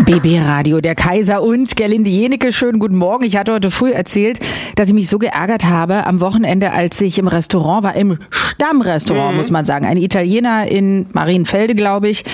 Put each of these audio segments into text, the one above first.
BB Radio, der Kaiser und Gerlinde Jenecke. Schönen guten Morgen. Ich hatte heute früh erzählt, dass ich mich so geärgert habe am Wochenende, als ich im Restaurant war, im Stammrestaurant, muss man sagen. Ein Italiener in Marienfelde, glaube ich,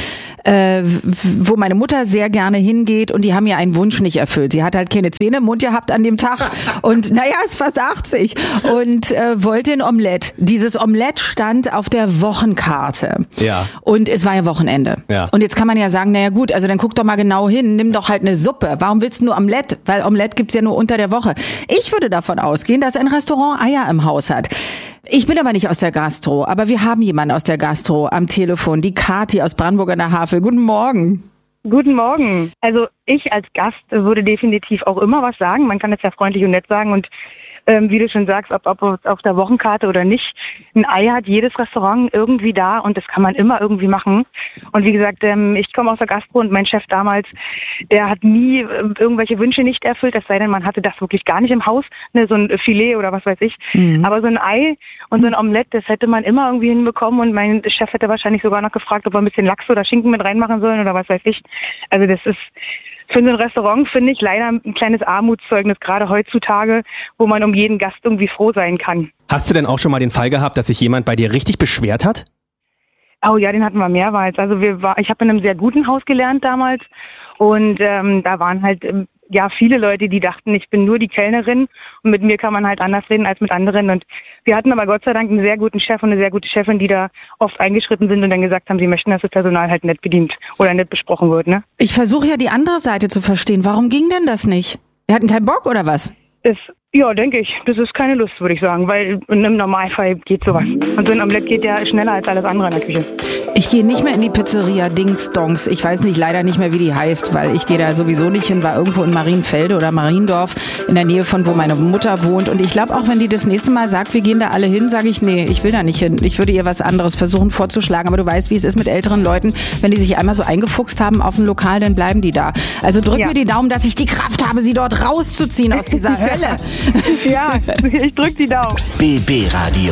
wo meine Mutter sehr gerne hingeht, und die haben mir einen Wunsch nicht erfüllt. Sie hat halt keine Zähne im Mund gehabt an dem Tag und ist fast 80 und wollte ein Omelett. Dieses Omelett stand auf der Wochenkarte. Ja. Und es war ja Wochenende. Ja. Und jetzt kann man ja sagen, naja gut, also dann guck doch mal genau hin, nimm doch halt eine Suppe. Warum willst du nur Omelett? Weil Omelett gibt's ja nur unter der Woche. Ich würde davon ausgehen, dass ein Restaurant Eier im Haus hat. Ich bin aber nicht aus der Gastro, aber wir haben jemanden aus der Gastro am Telefon, die Kathi aus Brandenburg an der Havel. Guten Morgen. Guten Morgen. Also ich als Gast würde definitiv auch immer was sagen. Man kann es ja freundlich und nett sagen, und wie du schon sagst, ob auf der Wochenkarte oder nicht, ein Ei hat jedes Restaurant irgendwie da, und das kann man immer irgendwie machen. Und wie gesagt, ich komme aus der Gastro, und mein Chef damals, der hat nie irgendwelche Wünsche nicht erfüllt, es sei denn, man hatte das wirklich gar nicht im Haus, ne, so ein Filet oder was weiß ich. Aber so ein Ei und so ein Omelett, das hätte man immer irgendwie hinbekommen, und mein Chef hätte wahrscheinlich sogar noch gefragt, ob wir ein bisschen Lachs oder Schinken mit reinmachen sollen oder was weiß ich. Also das ist für so ein Restaurant, finde ich, leider ein kleines Armutszeugnis, gerade heutzutage, wo man um jeden Gast irgendwie froh sein kann. Hast du denn auch schon mal den Fall gehabt, dass sich jemand bei dir richtig beschwert hat? Oh ja, den hatten wir mehrmals. Also ich habe in einem sehr guten Haus gelernt damals, und da waren halt viele Leute, die dachten, ich bin nur die Kellnerin, und mit mir kann man halt anders reden als mit anderen. Und wir hatten aber Gott sei Dank einen sehr guten Chef und eine sehr gute Chefin, die da oft eingeschritten sind und dann gesagt haben, sie möchten, dass das Personal halt nett bedient oder nett besprochen wird, ne? Ich versuche ja die andere Seite zu verstehen. Warum ging denn das nicht? Wir hatten keinen Bock oder was? Denke ich. Das ist keine Lust, würde ich sagen, weil im Normalfall geht sowas. Und so ein Omelett geht ja schneller als alles andere in der Küche. Ich gehe nicht mehr in die Pizzeria Dings Dongs. Ich weiß leider nicht mehr, wie die heißt, weil ich gehe da sowieso nicht hin, war irgendwo in Marienfelde oder Mariendorf in der Nähe von wo meine Mutter wohnt. Und ich glaube auch, wenn die das nächste Mal sagt, wir gehen da alle hin, sage ich, nee, ich will da nicht hin. Ich würde ihr was anderes versuchen vorzuschlagen. Aber du weißt, wie es ist mit älteren Leuten. Wenn die sich einmal so eingefuchst haben auf ein Lokal, dann bleiben die da. Also drück mir die Daumen, dass ich die Kraft habe, sie dort rauszuziehen aus dieser Hölle. Ja, ich drück die Daumen. BB Radio.